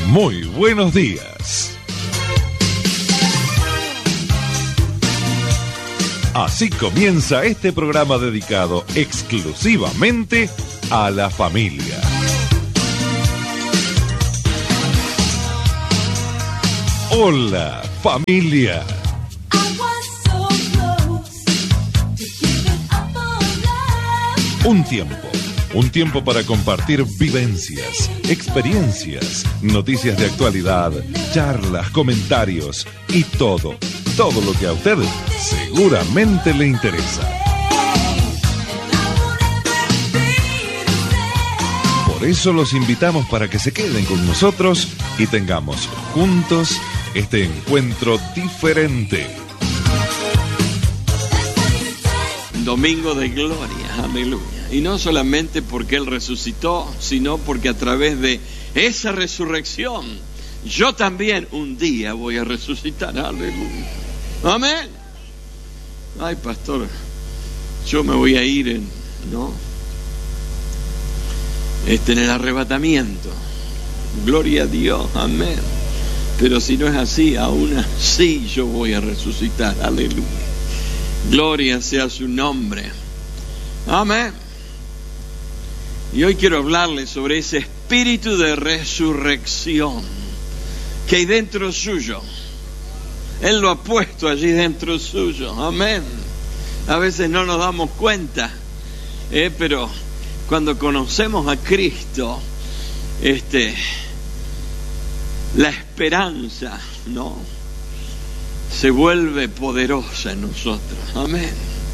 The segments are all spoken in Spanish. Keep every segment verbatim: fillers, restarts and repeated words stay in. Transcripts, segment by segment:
Muy buenos días. Así comienza este programa dedicado exclusivamente a la familia. Hola, familia. Un tiempo, un tiempo para compartir vivencias, experiencias, noticias de actualidad, charlas, comentarios y todo, todo lo que a usted seguramente le interesa. Por eso los invitamos para que se queden con nosotros y tengamos juntos este encuentro diferente. Domingo de gloria, aleluya. Y no solamente porque Él resucitó, sino porque a través de esa resurrección, yo también un día voy a resucitar, aleluya. Amén. Ay, pastor, yo me voy a ir en, ¿no? Este, en el arrebatamiento. Gloria a Dios, amén. Pero si no es así, aún así yo voy a resucitar, aleluya. Gloria sea su nombre. Amén. Y hoy quiero hablarles sobre ese espíritu de resurrección que hay dentro suyo. Él lo ha puesto allí dentro suyo. Amén. A veces no nos damos cuenta, eh, pero cuando conocemos a Cristo, este, la esperanza, ¿no?, se vuelve poderosa en nosotros. Amén.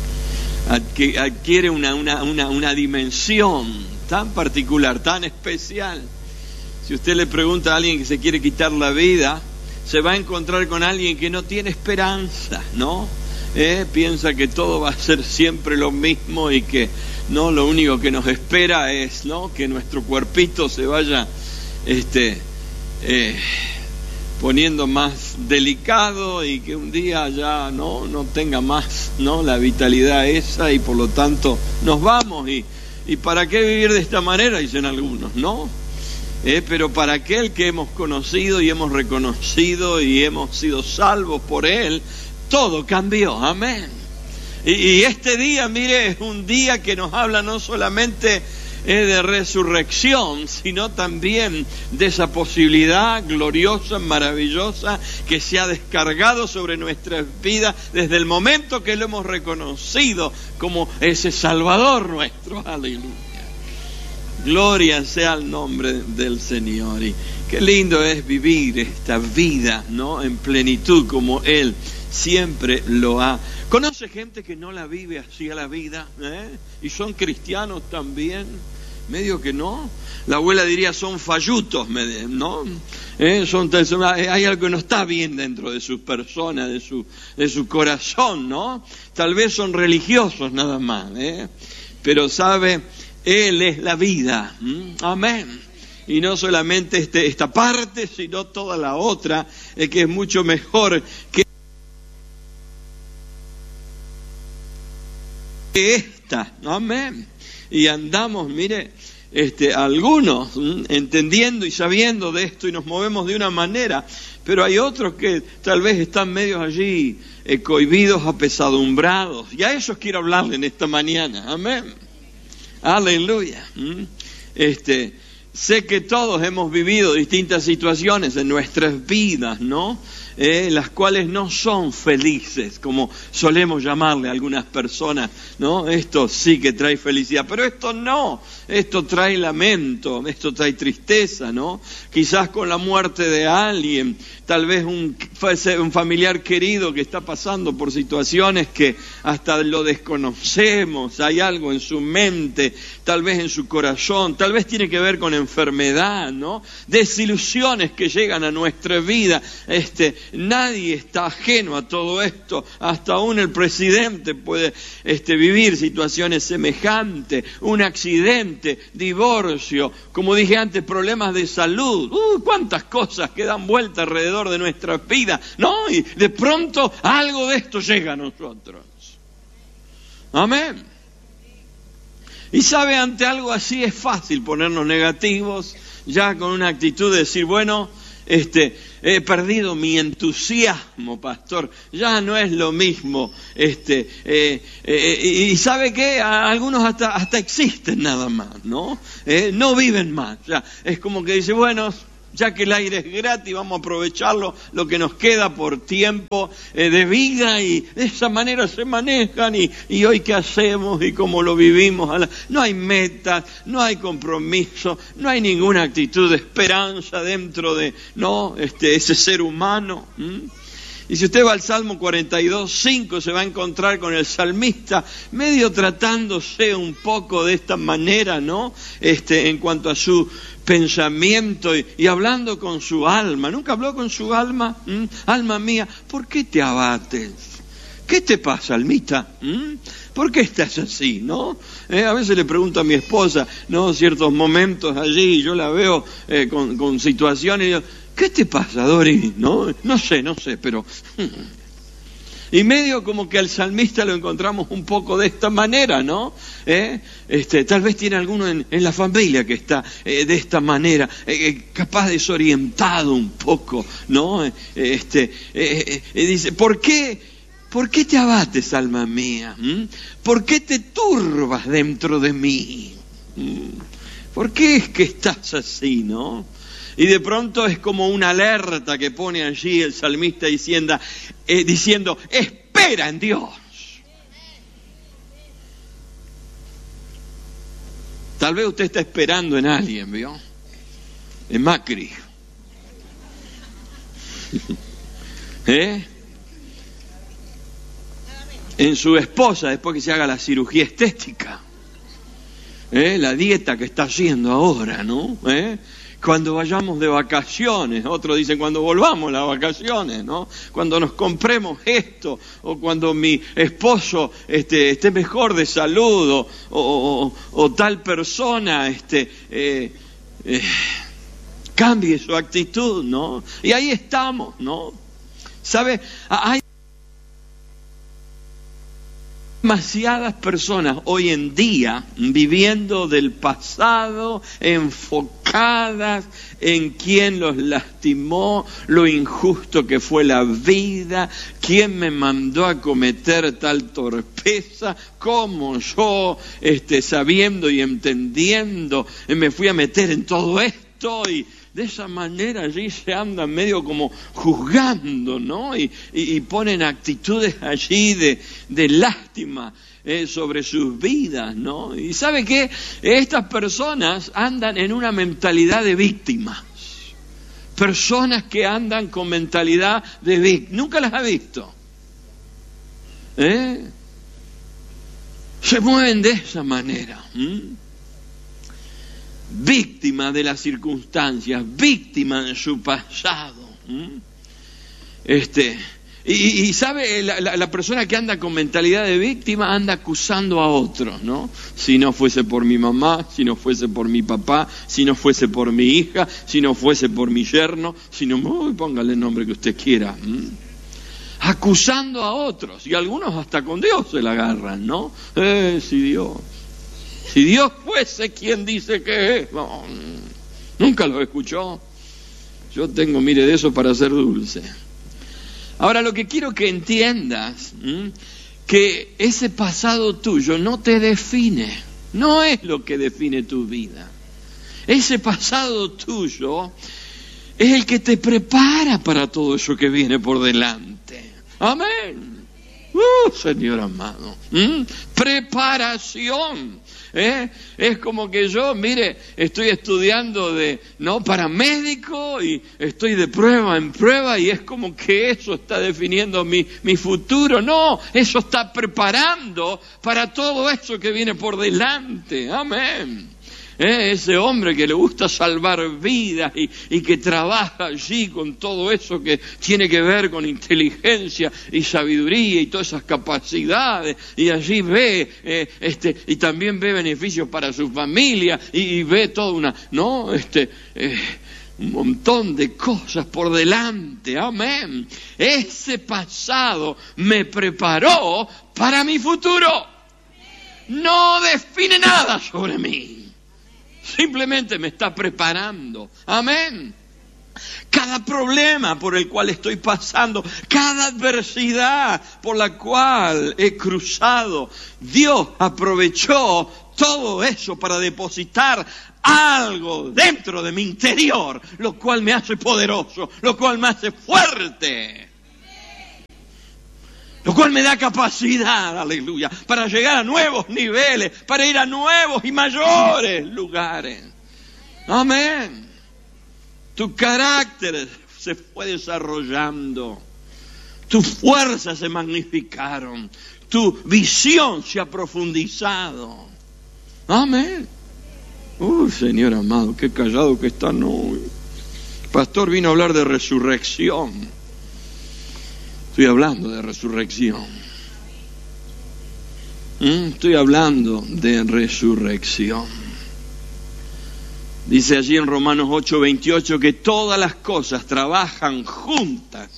Adquiere una, una, una, una dimensión tan particular, tan especial. Si usted le pregunta a alguien que se quiere quitar la vida, se va a encontrar con alguien que no tiene esperanza, ¿no? Eh, piensa que todo va a ser siempre lo mismo y que no, lo único que nos espera es, ¿no?, que nuestro cuerpito se vaya este, eh, poniendo más delicado y que un día ya no, no tenga más, ¿no?, la vitalidad esa, y por lo tanto nos vamos. Y, y ¿para qué vivir de esta manera?, dicen algunos, ¿no? Eh, pero para aquel que hemos conocido y hemos reconocido y hemos sido salvos por Él, todo cambió. Amén. Y, y este día, mire, es un día que nos habla no solamente de resurrección, sino también de esa posibilidad gloriosa, maravillosa, que se ha descargado sobre nuestras vidas desde el momento que lo hemos reconocido como ese Salvador nuestro. Aleluya. Gloria sea el nombre del Señor. Y qué lindo es vivir esta vida, ¿no?, en plenitud como Él siempre lo ha. ¿Conoce gente que no la vive así a la vida? ¿Eh? Y son cristianos también. Medio que no. La abuela diría son fallutos, ¿no? ¿Eh? Son, hay algo que no está bien dentro de sus personas, de su, de su corazón, ¿no? Tal vez son religiosos nada más, ¿eh? Pero sabe, Él es la vida. ¿Mm? Amén. Y no solamente este, esta parte, sino toda la otra, eh, que es mucho mejor que esta. Amén. Y andamos, mire, este, algunos ¿m? entendiendo y sabiendo de esto y nos movemos de una manera, pero hay otros que tal vez están medios allí eh, cohibidos, apesadumbrados, y a esos quiero hablarle en esta mañana. Amén. Aleluya. ¿M? Este, sé que todos hemos vivido distintas situaciones en nuestras vidas, ¿no? Eh, las cuales no son felices, como solemos llamarle a algunas personas, ¿no? Esto sí que trae felicidad, pero esto no, esto trae lamento, esto trae tristeza, ¿no? Quizás con la muerte de alguien, tal vez un, un familiar querido que está pasando por situaciones que hasta lo desconocemos, hay algo en su mente, tal vez en su corazón, tal vez tiene que ver con enfermedad, ¿no? Desilusiones que llegan a nuestra vida. Este, nadie está ajeno a todo esto, hasta aún el presidente puede este, vivir situaciones semejantes, un accidente, divorcio, como dije antes, problemas de salud, uh, cuántas cosas que dan vuelta alrededor de nuestra vida, ¿no? Y de pronto algo de esto llega a nosotros. Amén. Y sabe, ante algo así es fácil ponernos negativos, ya con una actitud de decir, bueno, Este, he perdido mi entusiasmo, pastor, ya no es lo mismo. Este, eh, eh, y ¿sabe qué? Algunos hasta, hasta existen nada más, ¿no? Eh, no viven más. Ya, es como que dice, bueno, ya que el aire es gratis, vamos a aprovecharlo, lo que nos queda por tiempo eh, de vida, y de esa manera se manejan, y, y hoy qué hacemos y cómo lo vivimos. No hay metas, no hay compromiso, no hay ninguna actitud de esperanza dentro de no este, ese ser humano. ¿Mm? Y si usted va al Salmo cuarenta y dos, cinco, se va a encontrar con el salmista medio tratándose un poco de esta manera, ¿no? Este, en cuanto a su pensamiento y, y hablando con su alma. ¿Nunca habló con su alma? ¿Mm? Alma mía, ¿por qué te abates? ¿Qué te pasa, almita? ¿Mm? ¿Por qué estás así, no? Eh, a veces le pregunto a mi esposa, ¿no? Ciertos momentos allí, yo la veo eh, con, con situaciones y yo, ¿qué te pasa, Dori? No, no sé, no sé, pero... Y medio como que al salmista lo encontramos un poco de esta manera, ¿no? ¿Eh? Este, tal vez tiene alguno en, en la familia que está eh, de esta manera, eh, capaz desorientado un poco, ¿no? Este, eh, eh, dice, ¿por qué, ¿por qué te abates, alma mía? ¿Mm? ¿Por qué te turbas dentro de mí? ¿Mm? ¿Por qué es que estás así, no? Y de pronto es como una alerta que pone allí el salmista diciendo, eh, diciendo, espera en Dios. Tal vez usted está esperando en alguien, ¿vio? En Macri. ¿Eh? En su esposa, después que se haga la cirugía estética. ¿Eh? La dieta que está haciendo ahora, ¿no? ¿Eh? Cuando vayamos de vacaciones, otros dicen cuando volvamos las vacaciones, ¿no? Cuando nos compremos esto, o cuando mi esposo este, esté mejor de salud, o, o, o tal persona este, eh, eh, cambie su actitud, ¿no? Y ahí estamos, ¿no? ¿Sabe? Hay demasiadas personas hoy en día viviendo del pasado, enfocadas en quién los lastimó, lo injusto que fue la vida, quién me mandó a cometer tal torpeza, cómo yo, este, sabiendo y entendiendo, me fui a meter en todo esto. Y de esa manera allí se andan medio como juzgando, ¿no? Y, y, y ponen actitudes allí de, de lástima eh, sobre sus vidas, ¿no? Y ¿sabe qué? Estas personas andan en una mentalidad de víctimas. Personas que andan con mentalidad de víctimas. ¿Nunca las ha visto? ¿Eh? Se mueven de esa manera. ¿Mm? Víctima de las circunstancias, víctima de su pasado. ¿Mm? Este, y, y sabe, la, la, la persona que anda con mentalidad de víctima anda acusando a otros, ¿no? Si no fuese por mi mamá, si no fuese por mi papá, si no fuese por mi hija, si no fuese por mi yerno, si no, uy, póngale el nombre que usted quiera. ¿Mm? Acusando a otros, y algunos hasta con Dios se la agarran, ¿no? Eh, si Dios... Si Dios fuese quien dice que es, no, nunca lo escuchó. Yo tengo, mire, de eso para ser dulce. Ahora, lo que quiero que entiendas, ¿m? que ese pasado tuyo no te define, no es lo que define tu vida. Ese pasado tuyo es el que te prepara para todo eso que viene por delante. Amén. Uh, Señor amado. ¿Mm? Preparación. ¿Eh? Es como que yo, mire, estoy estudiando de, no, para médico y estoy de prueba en prueba y es como que eso está definiendo mi, mi futuro. No, eso está preparando para todo eso que viene por delante. Amén. ¿Eh? Ese hombre que le gusta salvar vidas y, y que trabaja allí con todo eso que tiene que ver con inteligencia y sabiduría y todas esas capacidades, y allí ve eh, este y también ve beneficios para su familia y, y ve toda una, ¿no? Este eh, un montón de cosas por delante. Amén. Ese pasado me preparó para mi futuro. No define nada sobre mí. Simplemente me está preparando. Amén. Cada problema por el cual estoy pasando, cada adversidad por la cual he cruzado, Dios aprovechó todo eso para depositar algo dentro de mi interior, lo cual me hace poderoso, lo cual me hace fuerte, lo cual me da capacidad, aleluya, para llegar a nuevos niveles, para ir a nuevos y mayores lugares. Amén. Tu carácter se fue desarrollando, tus fuerzas se magnificaron, tu visión se ha profundizado. Amén. Uy, Señor amado, qué callado que están hoy. El pastor vino a hablar de resurrección. Estoy hablando de resurrección. ¿Mm? Estoy hablando de resurrección. Dice allí en Romanos ocho veintiocho que todas las cosas trabajan juntas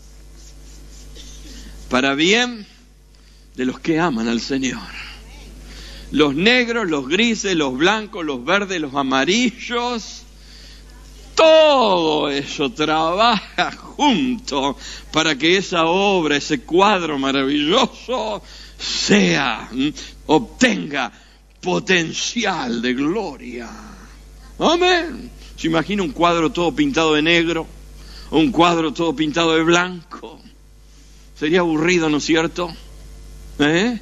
para bien de los que aman al Señor. Los negros, los grises, los blancos, los verdes, los amarillos, todo eso trabaja junto para que esa obra, ese cuadro maravilloso sea, obtenga potencial de gloria. Amén. ¿Se imagina un cuadro todo pintado de negro? ¿O un cuadro todo pintado de blanco? Sería aburrido, ¿no es cierto? ¿Eh?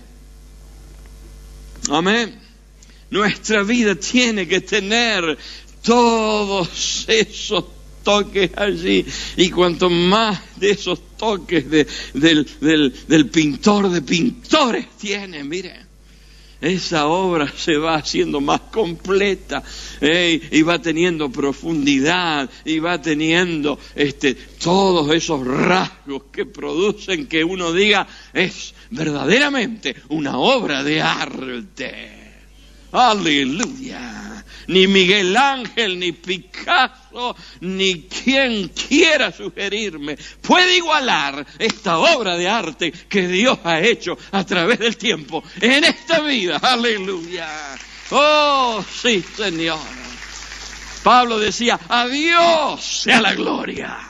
Amén. Nuestra vida tiene que tener todos esos toques allí. Y cuanto más de esos toques de, del, del, del pintor de pintores tiene, mire, esa obra se va haciendo más completa, eh, y va teniendo profundidad, y va teniendo este, todos esos rasgos que producen que uno diga, es verdaderamente una obra de arte. Aleluya. Ni Miguel Ángel, ni Picasso, ni quien quiera sugerirme puede igualar esta obra de arte que Dios ha hecho a través del tiempo en esta vida. Aleluya. Oh, sí, Señor. Pablo decía, a Dios sea la gloria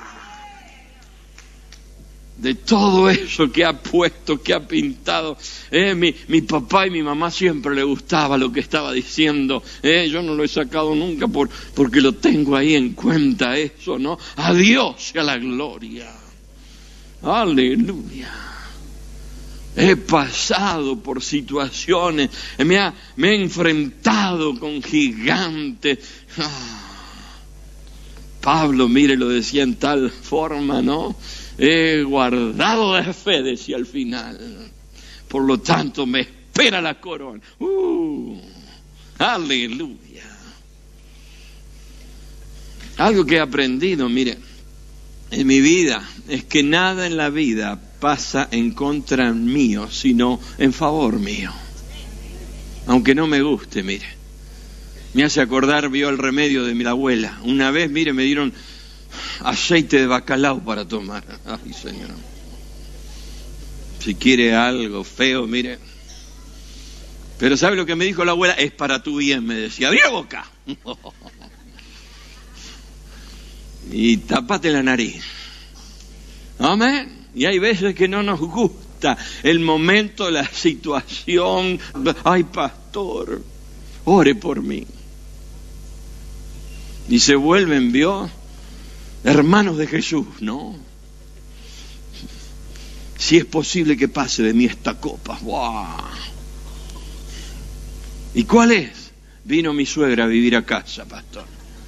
de todo eso que ha puesto, que ha pintado. Eh, mi, mi papá y mi mamá siempre le gustaba lo que estaba diciendo. Eh, yo no lo he sacado nunca por, porque lo tengo ahí en cuenta eso, ¿no? A Dios sea la gloria. Aleluya. He pasado por situaciones, me, ha, me he enfrentado con gigantes. Ah. Pablo, mire, lo decía en tal forma, ¿no? He guardado de fe, decía al final. Por lo tanto, me espera la corona. Uh, aleluya. Algo que he aprendido, mire, en mi vida, es que nada en la vida pasa en contra mío, sino en favor mío. Aunque no me guste, mire. Me hace acordar, vio el remedio de mi abuela. Una vez, mire, me dieron aceite de bacalao para tomar. Ay, Señor. Si quiere algo feo, mire. Pero ¿sabe lo que me dijo la abuela? Es para tu bien, me decía. ¡Abrí la boca! Y tapate la nariz. Amén. Y hay veces que no nos gusta el momento, la situación. Ay, pastor, ore por mí. Y se vuelven, ¿vio? Hermanos de Jesús, ¿no? Si es posible que pase de mí esta copa. ¡Wow! ¿Y cuál es? Vino mi suegra a vivir a casa, pastor.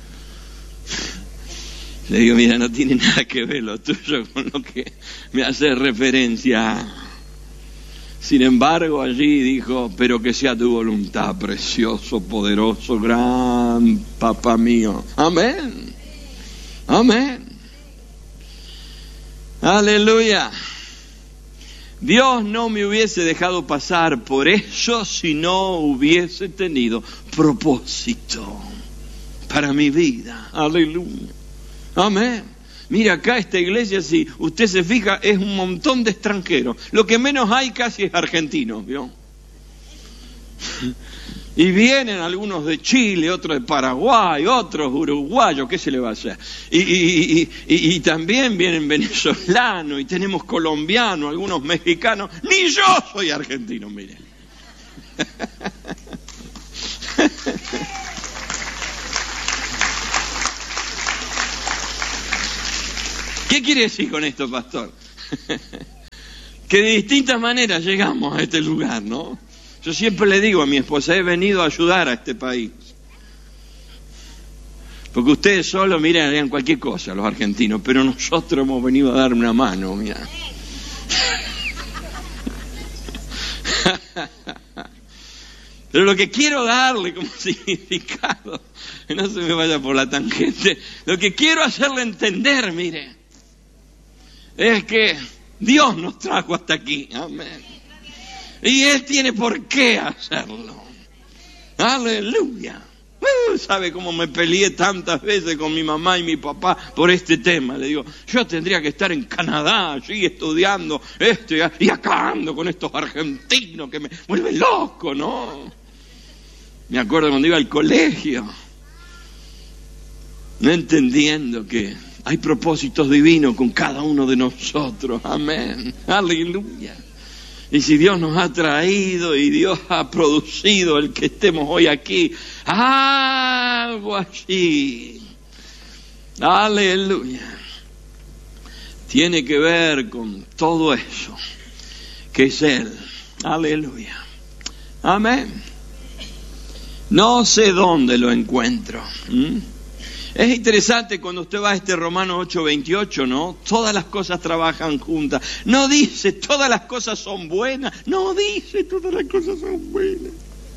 Le digo, mira, no tiene nada que ver lo tuyo con lo que me hace referencia. Sin embargo, allí dijo, pero que sea tu voluntad, precioso, poderoso, gran papá mío. Amén. Amén. Aleluya. Dios no me hubiese dejado pasar por eso si no hubiese tenido propósito para mi vida. Aleluya. Amén. Mira, acá esta iglesia, si usted se fija, es un montón de extranjeros. Lo que menos hay casi es argentino, ¿vio? Y vienen algunos de Chile, otros de Paraguay, otros uruguayos, ¿qué se le va a hacer? Y, y, y, y, y también vienen venezolanos, y tenemos colombianos, algunos mexicanos. Ni yo soy argentino, miren. ¿Qué quiere decir con esto, pastor? Que de distintas maneras llegamos a este lugar, ¿no? Yo siempre le digo a mi esposa, he venido a ayudar a este país. Porque ustedes solo, miren, harían cualquier cosa, los argentinos, pero nosotros hemos venido a dar una mano, mira. Pero lo que quiero darle como significado, que no se me vaya por la tangente, lo que quiero hacerle entender, mire, es que Dios nos trajo hasta aquí, amén. Y Él tiene por qué hacerlo. Aleluya. Uh, ¿Sabe cómo me peleé tantas veces con mi mamá y mi papá por este tema? Le digo, yo tendría que estar en Canadá, allí estudiando esto y acá ando con estos argentinos que me vuelven loco, ¿no? Me acuerdo cuando iba al colegio, no entendiendo que hay propósitos divinos con cada uno de nosotros. Amén. Aleluya. Y si Dios nos ha traído y Dios ha producido el que estemos hoy aquí, algo así. Aleluya. Tiene que ver con todo eso que es Él. Aleluya. Amén. No sé dónde lo encuentro. ¿Mm? Es interesante cuando usted va a este Romanos ocho veintiocho, ¿no? Todas las cosas trabajan juntas. No dice todas las cosas son buenas. No dice todas las cosas son buenas.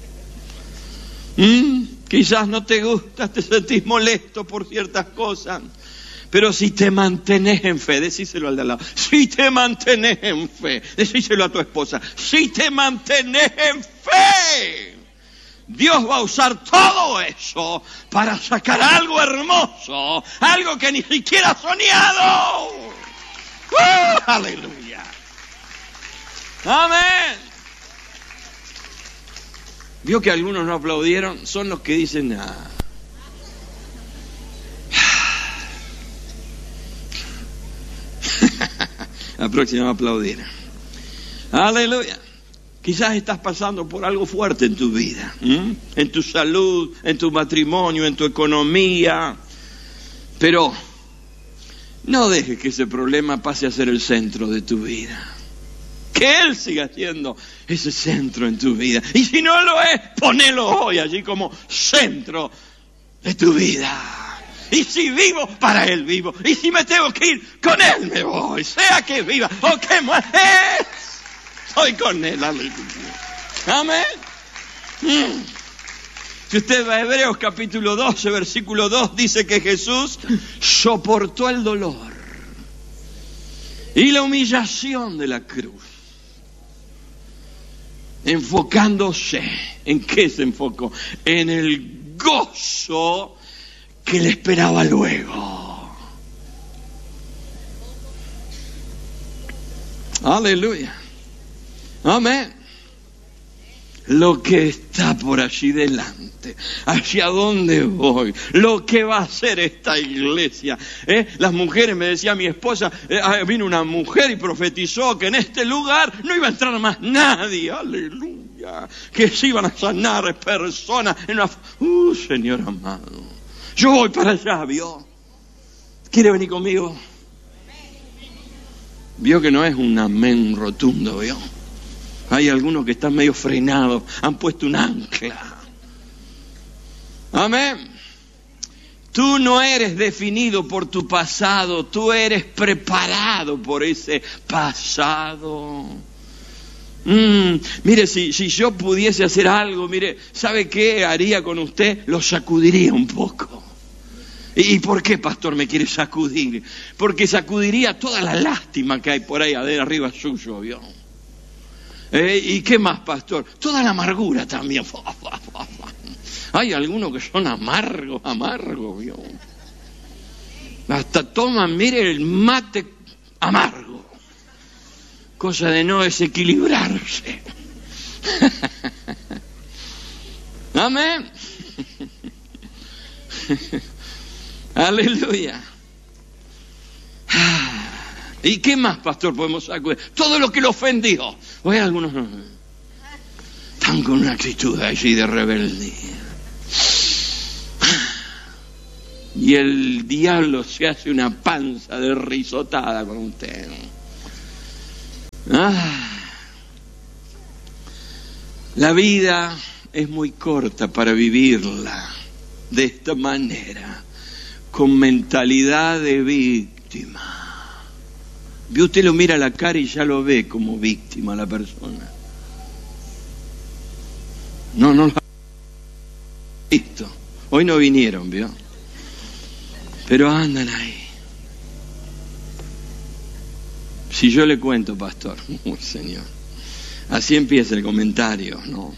¿Mm? Quizás no te gusta, te sentís molesto por ciertas cosas. Pero si te mantenés en fe, decíselo al de al lado. Si te mantenés en fe, decíselo a tu esposa. Si te mantenés en fe, Dios va a usar todo eso para sacar algo hermoso, algo que ni siquiera has soñado. ¡Uh! ¡Aleluya! ¡Amén! ¿Vio que algunos no aplaudieron? Son los que dicen, ah, la próxima va a aplaudir. ¡Aleluya! Quizás estás pasando por algo fuerte en tu vida, ¿m? En tu salud, en tu matrimonio, en tu economía. Pero no dejes que ese problema pase a ser el centro de tu vida. Que Él siga siendo ese centro en tu vida. Y si no lo es, ponelo hoy allí como centro de tu vida. Y si vivo, para Él vivo. Y si me tengo que ir, con Él me voy. Sea que viva o que muera, estoy con Él. Aleluya. Amén. Mm. Si usted va a Hebreos capítulo doce, versículo dos, dice que Jesús soportó el dolor y la humillación de la cruz, enfocándose, ¿en qué se enfocó? En el gozo que le esperaba luego. Aleluya. Amén. Lo que está por allí delante, hacia dónde voy, lo que va a hacer esta iglesia. ¿Eh? Las mujeres, me decía mi esposa, eh, vino una mujer y profetizó que en este lugar no iba a entrar más nadie. Aleluya. Que se iban a sanar personas en una... Uh, Señor amado. Yo voy para allá, ¿vio? ¿Quiere venir conmigo? Vio que no es un amén rotundo, ¿vio? Hay algunos que están medio frenados, han puesto un ancla. Amén. Tú no eres definido por tu pasado, tú eres preparado por ese pasado. Mm, mire, si, si yo pudiese hacer algo, mire, ¿sabe qué haría con usted? Lo sacudiría un poco. ¿Y por qué, pastor, me quiere sacudir? Porque sacudiría toda la lástima que hay por ahí arriba suyo, ¿vio? Eh, ¿Y qué más, pastor? Toda la amargura también. Hay algunos que son amargos, amargos, ¿vio? Hasta toman, mire, el mate amargo. Cosa de no desequilibrarse. Amén. Aleluya. ¿Y qué más, pastor, podemos sacar? Todo lo que lo ofendió. Oye, algunos no. Están con una actitud allí de rebeldía. Y el diablo se hace una panza de risotada con usted. Ah. La vida es muy corta para vivirla de esta manera, con mentalidad de víctima. Y usted lo mira a la cara y ya lo ve como víctima la persona. No, no lo ha visto. Hoy no vinieron, ¿vio? Pero andan ahí. Si yo le cuento, pastor, oh, Señor, así empieza el comentario, ¿no?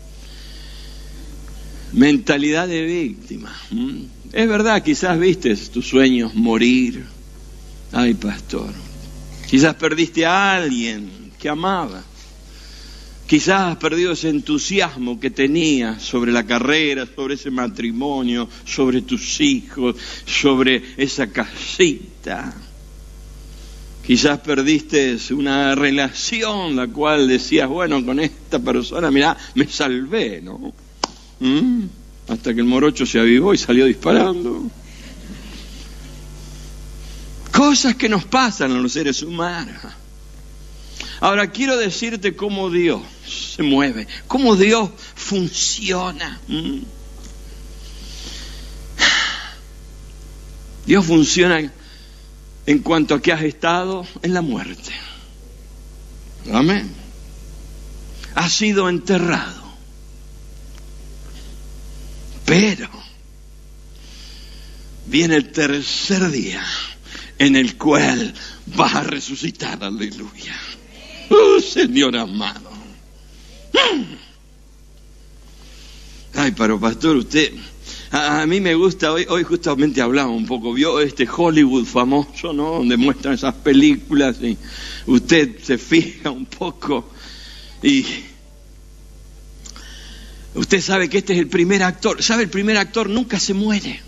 Mentalidad de víctima. ¿Mm? Es verdad, quizás viste tus sueños morir. Ay, pastor. Quizás perdiste a alguien que amaba. Quizás has perdido ese entusiasmo que tenías sobre la carrera, sobre ese matrimonio, sobre tus hijos, sobre esa casita. Quizás perdiste una relación la cual decías, bueno, con esta persona, mirá, me salvé, ¿no? ¿Mm? Hasta que el morocho se avivó y salió disparando. Cosas que nos pasan a los seres humanos. Ahora quiero decirte cómo Dios se mueve, cómo Dios funciona. ¿Mm? Dios funciona en cuanto a que has estado en la muerte. Amén. Has sido enterrado. Pero viene el tercer día en el cual vas a resucitar. Aleluya. Oh, Señor amado. Ay, pero pastor, usted... A, a mí me gusta, hoy, hoy justamente hablaba un poco, vio este Hollywood famoso, ¿no? Donde muestran esas películas y usted se fija un poco y usted sabe que este es el primer actor. ¿Sabe? El primer actor nunca se muere.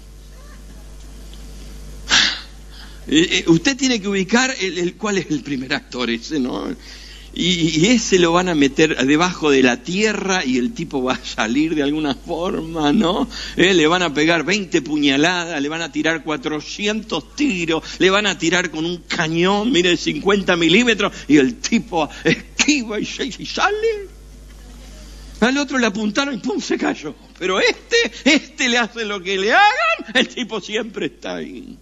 Usted tiene que ubicar el, el cuál es el primer actor ese, ¿no? Y, y ese lo van a meter debajo de la tierra y el tipo va a salir de alguna forma, ¿no? Eh, le van a pegar veinte puñaladas, le van a tirar cuatrocientos tiros, le van a tirar con un cañón, mire, cincuenta milímetros, y el tipo esquiva y, se, y sale. Al otro le apuntaron y ¡pum! Se cayó. Pero este, este le hace lo que le hagan, el tipo siempre está ahí.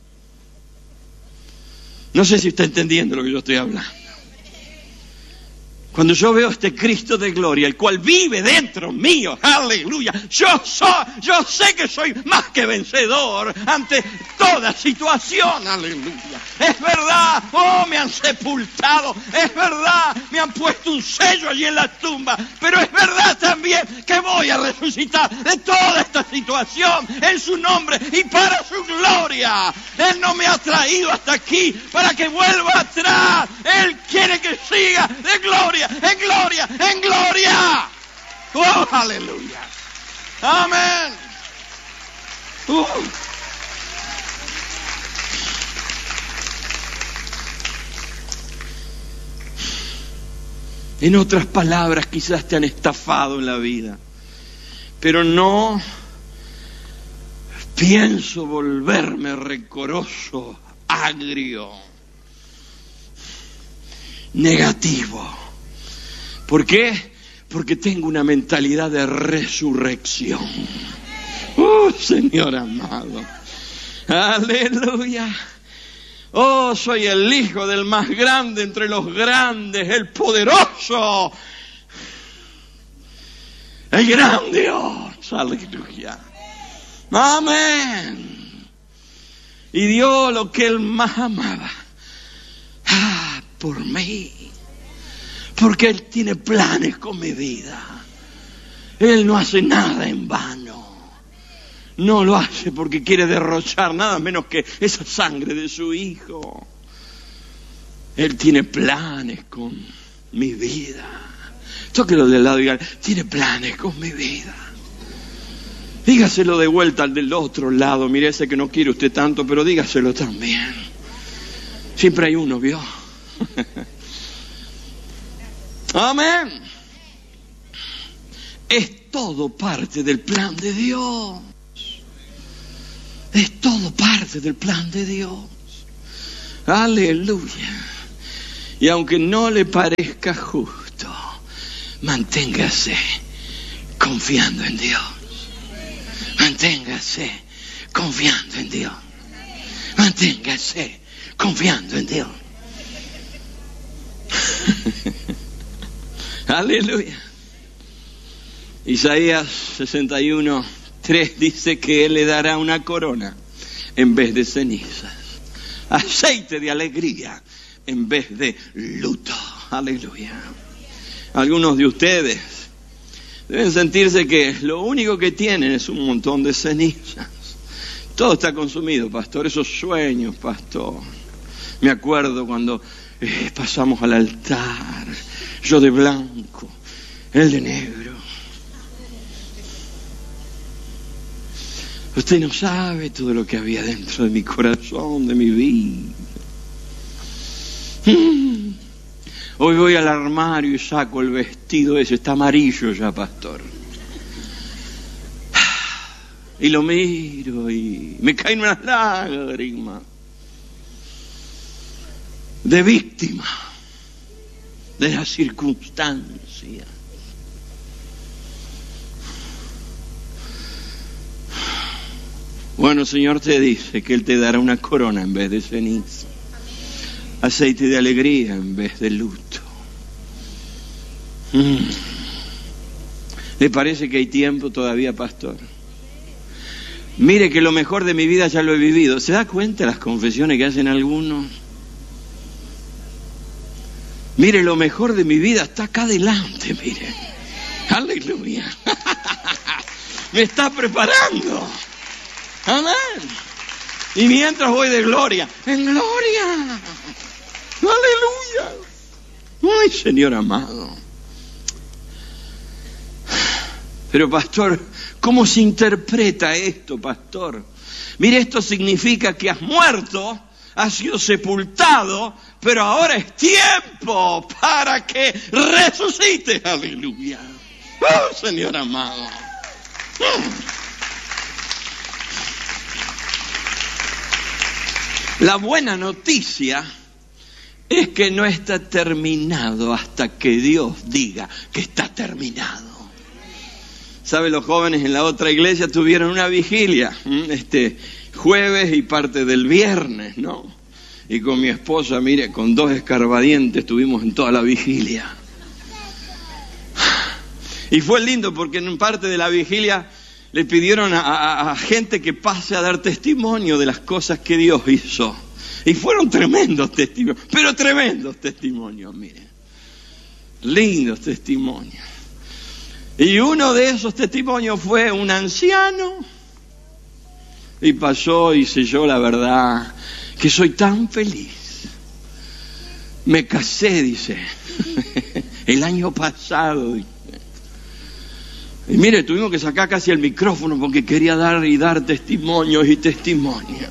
No sé si está entendiendo lo que yo estoy hablando. Cuando yo veo este Cristo de gloria, el cual vive dentro mío, aleluya, yo soy, yo sé que soy más que vencedor ante toda situación, aleluya. Es verdad, oh, me han sepultado, es verdad, me han puesto un sello allí en la tumba, pero es verdad también que voy a resucitar de toda esta situación en su nombre y para su gloria. Él no me ha traído hasta aquí para que vuelva atrás, Él quiere que siga de gloria en gloria, en gloria. Oh, aleluya. Amén. Uh. En otras palabras, quizás te han estafado en la vida, pero no pienso volverme rencoroso, agrio, negativo. ¿Por qué? Porque tengo una mentalidad de resurrección. ¡Oh, Señor amado! ¡Aleluya! ¡Oh, soy el hijo del más grande entre los grandes, el poderoso! ¡El gran Dios! ¡Aleluya! ¡Amén! Y dio lo que Él más amaba. ¡Ah, por mí! Porque Él tiene planes con mi vida. Él no hace nada en vano. No lo hace porque quiere derrochar nada menos que esa sangre de su Hijo. Él tiene planes con mi vida. Tóquelo del lado y diga, tiene planes con mi vida. Dígaselo de vuelta al del otro lado. Mire, ese que no quiere usted tanto, pero dígaselo también. Siempre hay uno, ¿vio? Amén. Es todo parte del plan de Dios. Es todo parte del plan de Dios. Aleluya. Y aunque no le parezca justo, manténgase confiando en Dios. Manténgase confiando en Dios. Manténgase confiando en Dios. Aleluya. Isaías sesenta y uno, tres dice que Él le dará una corona en vez de cenizas. Aceite de alegría en vez de luto. Aleluya. Algunos de ustedes deben sentirse que lo único que tienen es un montón de cenizas. Todo está consumido, pastor. Esos sueños, pastor. Me acuerdo cuando eh, pasamos al altar. Yo de blanco, él de negro. Usted no sabe todo lo que había dentro de mi corazón, de mi vida. Mm. Hoy voy al armario y saco el vestido ese, está amarillo ya, pastor. Y lo miro y me caen unas lágrimas de víctima de las circunstancias. Bueno, Señor te dice que Él te dará una corona en vez de ceniza, aceite de alegría en vez de luto. Mm. ¿Le parece que hay tiempo todavía, pastor? Mire que lo mejor de mi vida ya lo he vivido. ¿Se da cuenta las confesiones que hacen algunos? Mire, lo mejor de mi vida está acá adelante, mire. Aleluya. Me está preparando. Amén. Y mientras voy de gloria, en gloria. Aleluya. Ay, Señor amado. Pero pastor, ¿cómo se interpreta esto, pastor? Mire, esto significa que has muerto, has sido sepultado, pero ahora es tiempo para que resucites. Aleluya. Oh, Señor amado. La buena noticia es que no está terminado hasta que Dios diga que está terminado. ¿Sabe? Los jóvenes en la otra iglesia tuvieron una vigilia, este jueves y parte del viernes, ¿no? Y con mi esposa, mire, con dos escarbadientes estuvimos en toda la vigilia. Y fue lindo porque en parte de la vigilia le pidieron a, a, a gente que pase a dar testimonio de las cosas que Dios hizo. Y fueron tremendos testimonios, pero tremendos testimonios, mire. Lindos testimonios. Y uno de esos testimonios fue un anciano. Y pasó y selló la verdad, que soy tan feliz. Me casé, dice, el año pasado. Y mire, tuvimos que sacar casi el micrófono porque quería dar y dar testimonios y testimonios.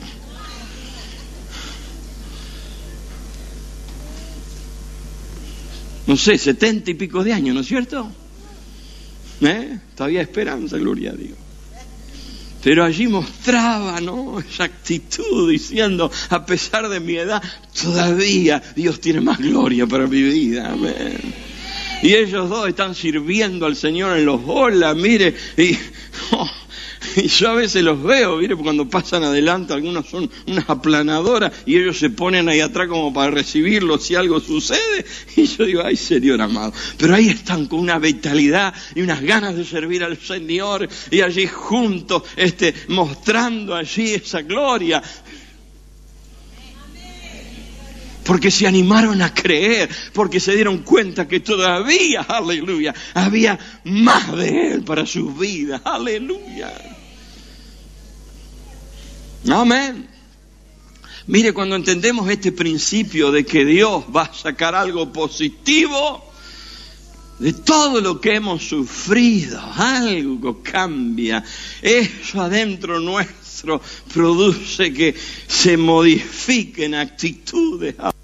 No sé, setenta y pico de años, ¿no es cierto? ¿Eh? Todavía esperanza, gloria a Dios. Pero allí mostraba, ¿no?, esa actitud diciendo, a pesar de mi edad, todavía Dios tiene más gloria para mi vida. Amén. Y ellos dos están sirviendo al Señor en los bolas, mire, y, oh, y yo a veces los veo, mire, cuando pasan adelante, algunos son unas aplanadoras y ellos se ponen ahí atrás como para recibirlos si algo sucede. Y yo digo, ay, Señor amado. Pero ahí están con una vitalidad y unas ganas de servir al Señor y allí juntos, este, mostrando allí esa gloria. Porque se animaron a creer, porque se dieron cuenta que todavía, aleluya, había más de Él para sus vidas, aleluya. Amén. Mire, cuando entendemos este principio de que Dios va a sacar algo positivo, de todo lo que hemos sufrido, algo cambia. Eso adentro nuestro produce que se modifiquen actitudes.